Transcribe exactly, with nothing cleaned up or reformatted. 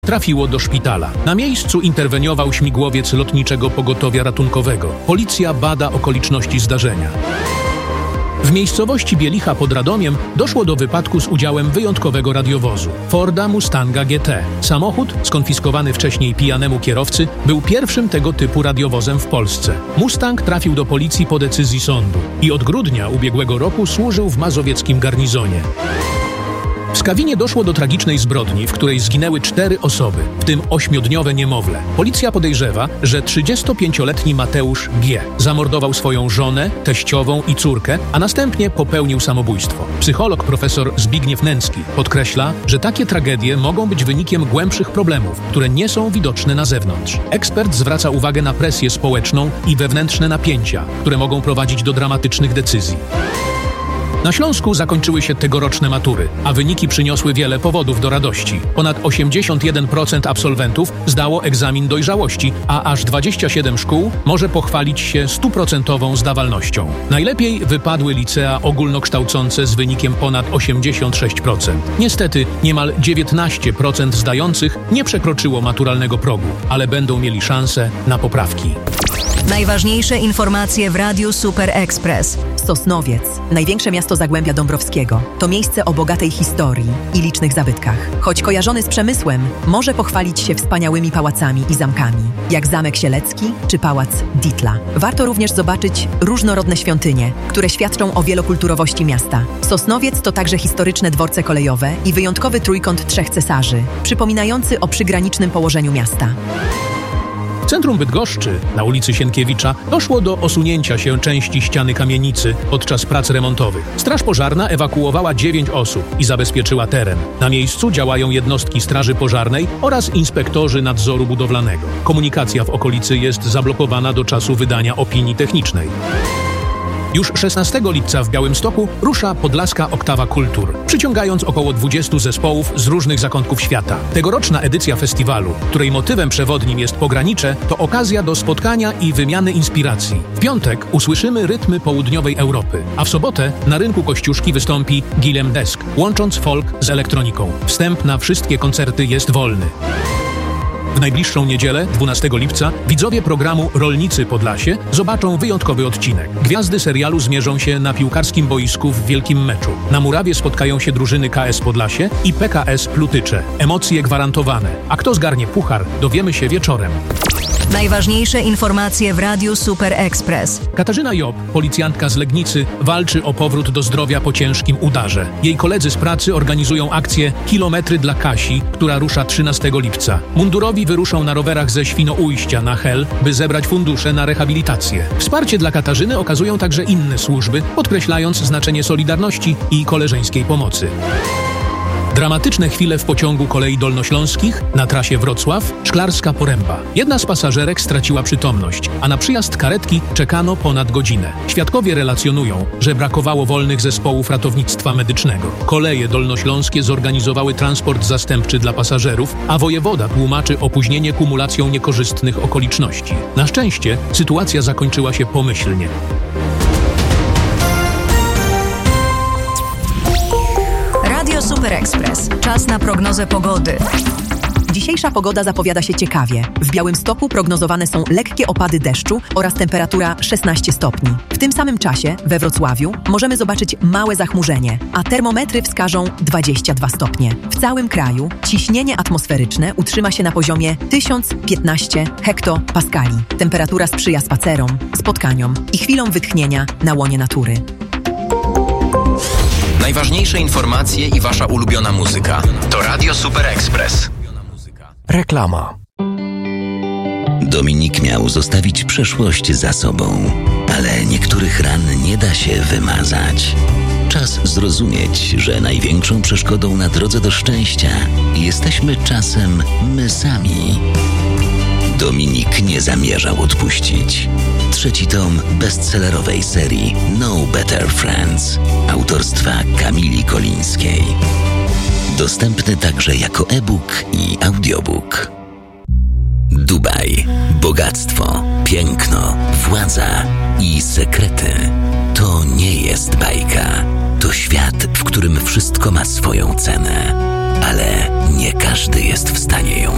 trafiło do szpitala. Na miejscu interweniował śmigłowiec Lotniczego Pogotowia Ratunkowego. Policja bada okoliczności zdarzenia. W miejscowości Bielicha pod Radomiem doszło do wypadku z udziałem wyjątkowego radiowozu Forda Mustanga G T. Samochód, skonfiskowany wcześniej pijanemu kierowcy, był pierwszym tego typu radiowozem w Polsce. Mustang trafił do policji po decyzji sądu i od grudnia ubiegłego roku służył w mazowieckim garnizonie. W Skawinie doszło do tragicznej zbrodni, w której zginęły cztery osoby, w tym ośmiodniowe niemowlę. Policja podejrzewa, że trzydziestopięcioletni Mateusz G. zamordował swoją żonę, teściową i córkę, a następnie popełnił samobójstwo. Psycholog profesor Zbigniew Nęcki podkreśla, że takie tragedie mogą być wynikiem głębszych problemów, które nie są widoczne na zewnątrz. Ekspert zwraca uwagę na presję społeczną i wewnętrzne napięcia, które mogą prowadzić do dramatycznych decyzji. Na Śląsku zakończyły się tegoroczne matury, a wyniki przyniosły wiele powodów do radości. Ponad osiemdziesiąt jeden procent absolwentów zdało egzamin dojrzałości, a aż dwadzieścia siedem szkół może pochwalić się stuprocentową zdawalnością. Najlepiej wypadły licea ogólnokształcące z wynikiem ponad osiemdziesiąt sześć procent. Niestety niemal dziewiętnaście procent zdających nie przekroczyło maturalnego progu, ale będą mieli szansę na poprawki. Najważniejsze informacje w Radiu Super Express. Sosnowiec, największe miasto Zagłębia Dąbrowskiego. To miejsce o bogatej historii i licznych zabytkach. Choć kojarzony z przemysłem, może pochwalić się wspaniałymi pałacami i zamkami, jak Zamek Sielecki czy Pałac Ditla. Warto również zobaczyć różnorodne świątynie, które świadczą o wielokulturowości miasta. Sosnowiec to także historyczne dworce kolejowe i wyjątkowy trójkąt trzech cesarzy, przypominający o przygranicznym położeniu miasta. W centrum Bydgoszczy, na ulicy Sienkiewicza, doszło do osunięcia się części ściany kamienicy podczas prac remontowych. Straż pożarna ewakuowała dziewięć osób i zabezpieczyła teren. Na miejscu działają jednostki Straży Pożarnej oraz inspektorzy nadzoru budowlanego. Komunikacja w okolicy jest zablokowana do czasu wydania opinii technicznej. Już szesnastego lipca w Białymstoku rusza Podlaska Oktawa Kultur, przyciągając około dwudziestu zespołów z różnych zakątków świata. Tegoroczna edycja festiwalu, której motywem przewodnim jest pogranicze, to okazja do spotkania i wymiany inspiracji. W piątek usłyszymy rytmy południowej Europy, a w sobotę na rynku Kościuszki wystąpi Guillem Desk, łącząc folk z elektroniką. Wstęp na wszystkie koncerty jest wolny. W najbliższą niedzielę, dwunastego lipca, widzowie programu Rolnicy Podlasie zobaczą wyjątkowy odcinek. Gwiazdy serialu zmierzą się na piłkarskim boisku w wielkim meczu. Na murawie spotkają się drużyny K S Podlasie i P K S Plutycze. Emocje gwarantowane. A kto zgarnie puchar, dowiemy się wieczorem. Najważniejsze informacje w Radiu Super Express. Katarzyna Job, policjantka z Legnicy, walczy o powrót do zdrowia po ciężkim udarze. Jej koledzy z pracy organizują akcję Kilometry dla Kasi, która rusza trzynastego lipca. Mundurowi wyruszą na rowerach ze Świnoujścia na Hel, by zebrać fundusze na rehabilitację. Wsparcie dla Katarzyny okazują także inne służby, podkreślając znaczenie solidarności i koleżeńskiej pomocy. Dramatyczne chwile w pociągu kolei dolnośląskich na trasie Wrocław-Szklarska Poręba. Jedna z pasażerek straciła przytomność, a na przyjazd karetki czekano ponad godzinę. Świadkowie relacjonują, że brakowało wolnych zespołów ratownictwa medycznego. Koleje dolnośląskie zorganizowały transport zastępczy dla pasażerów, a wojewoda tłumaczy opóźnienie kumulacją niekorzystnych okoliczności. Na szczęście sytuacja zakończyła się pomyślnie. Radio Super Express. Czas na prognozę pogody. Dzisiejsza pogoda zapowiada się ciekawie. W Białymstoku prognozowane są lekkie opady deszczu oraz temperatura szesnaście stopni. W tym samym czasie we Wrocławiu możemy zobaczyć małe zachmurzenie, a termometry wskażą dwadzieścia dwa stopnie. W całym kraju ciśnienie atmosferyczne utrzyma się na poziomie tysiąc piętnaście hektopaskali. Temperatura sprzyja spacerom, spotkaniom i chwilom wytchnienia na łonie natury. Najważniejsze informacje i wasza ulubiona muzyka to Radio Super Express. Reklama. Dominik miał zostawić przeszłość za sobą, ale niektórych ran nie da się wymazać. Czas zrozumieć, że największą przeszkodą na drodze do szczęścia jesteśmy czasem my sami. Dominik nie zamierzał odpuścić. Trzeci tom bestsellerowej serii No Better Friends autorstwa Kamili Kolińskiej. Dostępny także jako e-book i audiobook. Dubaj, bogactwo, piękno, władza i sekrety. To nie jest bajka. To świat, w którym wszystko ma swoją cenę, ale nie każdy jest w stanie ją